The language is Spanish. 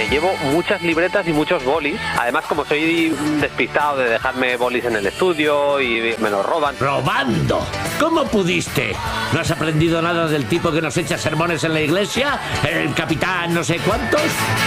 llevo muchas libretas y muchos bolis. Además, como soy despistado de dejarme bolis en el estudio y me los roban. ¿Robando? ¿Cómo pudiste? ¿No has aprendido nada del tipo que nos echa sermones en la iglesia? ¿El capitán no sé cuántos?